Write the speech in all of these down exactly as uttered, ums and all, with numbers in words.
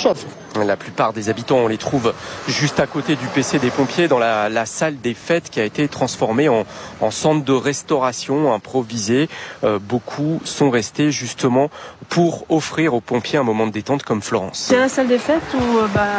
chef. La plupart des habitants, on les trouve juste à côté du P C des pompiers, dans la, la salle des fêtes qui a été transformée en, en centre de restauration improvisé. Euh, beaucoup sont restés justement pour offrir aux pompiers un moment de détente comme Florence. C'est la salle des fêtes où euh, bah,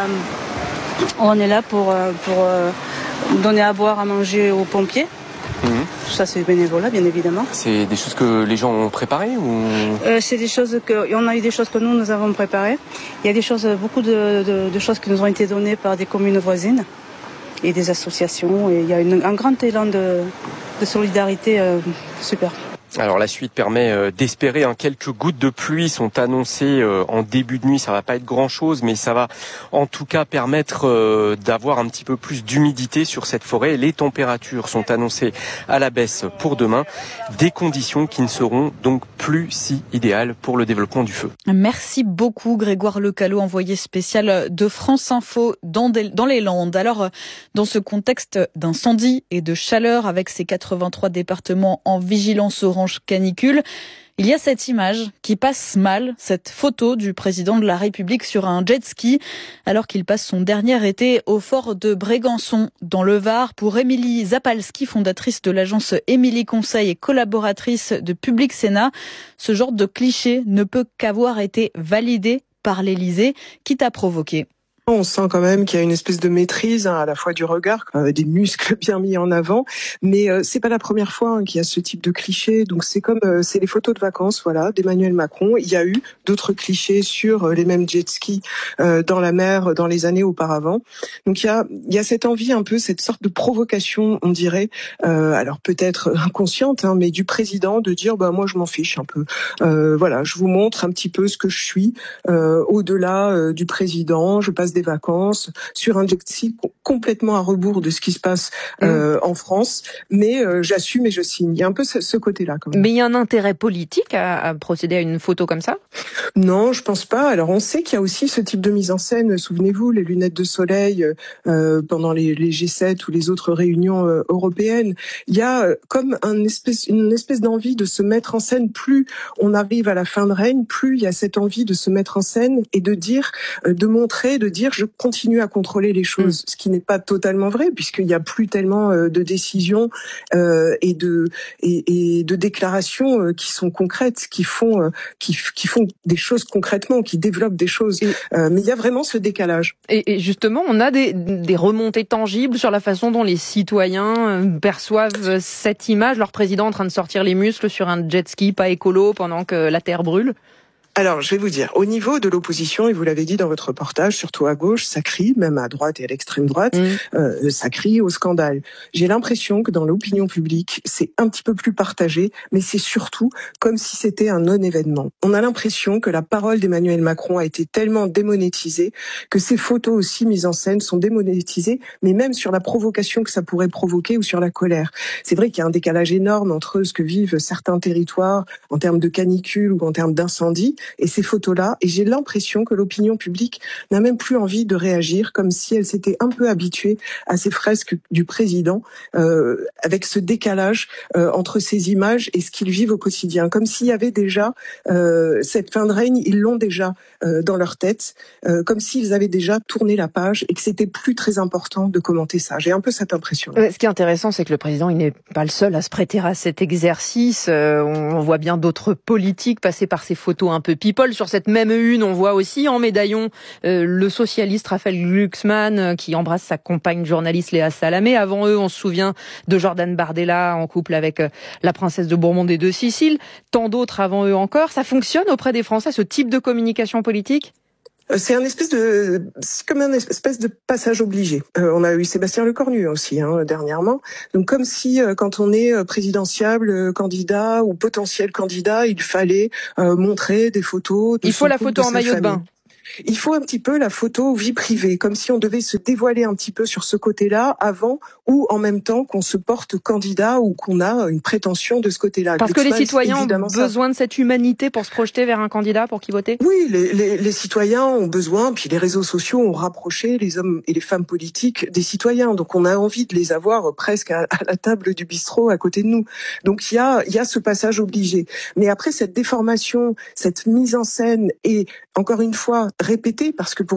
on est là pour, pour euh, donner à boire, à manger aux pompiers. Mmh. Tout ça, c'est bénévolat, bien évidemment. C'est des choses que les gens ont préparées ou euh, C'est des choses que, on a eu des choses que nous, nous avons préparées. Il y a des choses, beaucoup de, de, de choses qui nous ont été données par des communes voisines et des associations. Et il y a une, un grand élan de, de solidarité euh, super. Alors la suite permet d'espérer, hein, quelques gouttes de pluie sont annoncées en début de nuit, ça va pas être grand chose, mais ça va en tout cas permettre d'avoir un petit peu plus d'humidité sur cette forêt. Les températures sont annoncées à la baisse pour demain, des conditions qui ne seront donc plus si idéales pour le développement du feu. Merci beaucoup Grégoire Lecallot, envoyé spécial de France Info dans, des, dans les Landes. Alors dans ce contexte d'incendie et de chaleur avec ces quatre-vingt-trois départements en vigilance orange canicule, il y a cette image qui passe mal, cette photo du président de la République sur un jet ski alors qu'il passe son dernier été au fort de Brégançon dans le Var. Pour Émilie Zapalski, fondatrice de l'agence Émilie Conseil et collaboratrice de Public Sénat, ce genre de cliché ne peut qu'avoir été validé par l'Élysée, quitte à provoquer. On sent quand même qu'il y a une espèce de maîtrise, hein, à la fois du regard, euh, des muscles bien mis en avant, mais euh, c'est pas la première fois, hein, qu'il y a ce type de cliché. Donc c'est comme euh, c'est les photos de vacances, voilà, d'Emmanuel Macron. Il y a eu d'autres clichés sur euh, les mêmes jet skis euh, dans la mer dans les années auparavant. Donc il y a il y a cette envie un peu, cette sorte de provocation, on dirait, euh, alors peut-être inconsciente, hein, mais du président de dire bah moi je m'en fiche un peu. Euh, voilà, je vous montre un petit peu ce que je suis euh, au-delà euh, du président. Je passe des vacances sur un jet ski complètement à rebours de ce qui se passe euh, mmh. en France, mais euh, j'assume et je signe. Il y a un peu ce, ce côté-là quand même. Mais il y a un intérêt politique à, à procéder à une photo comme ça ? Non, je pense pas. Alors on sait qu'il y a aussi ce type de mise en scène. Souvenez-vous, les lunettes de soleil euh, pendant les, les G sept ou les autres réunions euh, européennes. Il y a euh, comme un espèce, une espèce d'envie de se mettre en scène. Plus on arrive à la fin de règne, plus il y a cette envie de se mettre en scène et de dire, euh, de montrer, de dire je continue à contrôler les choses, mmh. ce qui n'est pas totalement vrai puisqu'il n'y a plus tellement euh, de décisions euh, et de et, et de déclarations euh, qui sont concrètes, qui font euh, qui, qui font des choses concrètement, qui développent des choses. Et, euh, mais il y a vraiment ce décalage. Et, et justement, on a des, des remontées tangibles sur la façon dont les citoyens perçoivent cette image, leur président en train de sortir les muscles sur un jet ski pas écolo pendant que la terre brûle. Alors, je vais vous dire, au niveau de l'opposition, et vous l'avez dit dans votre reportage, surtout à gauche, ça crie, même à droite et à l'extrême droite, mmh. euh, ça crie au scandale. J'ai l'impression que dans l'opinion publique, c'est un petit peu plus partagé, mais c'est surtout comme si c'était un non-événement. On a l'impression que la parole d'Emmanuel Macron a été tellement démonétisée que ces photos aussi mises en scène sont démonétisées, mais même sur la provocation que ça pourrait provoquer ou sur la colère. C'est vrai qu'il y a un décalage énorme entre ce que vivent certains territoires en termes de canicule ou en termes d'incendie, et ces photos-là, et j'ai l'impression que l'opinion publique n'a même plus envie de réagir, comme si elle s'était un peu habituée à ces fresques du président, euh, avec ce décalage euh, entre ces images et ce qu'ils vivent au quotidien, comme s'il y avait déjà euh, cette fin de règne, ils l'ont déjà euh, dans leur tête, euh, comme s'ils avaient déjà tourné la page et que c'était plus très important de commenter ça. J'ai un peu cette impression. Euh, ce qui est intéressant, c'est que le président, il n'est pas le seul à se prêter à cet exercice. Euh, on voit bien d'autres politiques passer par ces photos un peu people. Sur cette même une, on voit aussi en médaillon euh, le socialiste Raphaël Glucksmann euh, qui embrasse sa compagne journaliste Léa Salamé. Avant eux, on se souvient de Jordan Bardella en couple avec euh, la princesse de Bourbon et de Sicile. Tant d'autres avant eux encore. Ça fonctionne auprès des Français, ce type de communication politique ? C'est un espèce de, c'est comme un espèce de passage obligé. Euh, on a eu Sébastien Lecornu aussi, hein, dernièrement. Donc comme si euh, quand on est présidentiable, euh, candidat ou potentiel candidat, il fallait euh, montrer des photos. De il faut la photo en maillot famille. de bain. Il faut un petit peu la photo vie privée, comme si on devait se dévoiler un petit peu sur ce côté-là avant ou en même temps qu'on se porte candidat ou qu'on a une prétention de ce côté-là. Parce que les citoyens ont besoin de cette humanité pour se projeter vers un candidat, pour qui voter ? Oui, les, les, les citoyens ont besoin, puis les réseaux sociaux ont rapproché les hommes et les femmes politiques des citoyens. Donc on a envie de les avoir presque à, à la table du bistrot à côté de nous. Donc il y a, il y a ce passage obligé. Mais après cette déformation, cette mise en scène et encore une fois répétée, parce que pour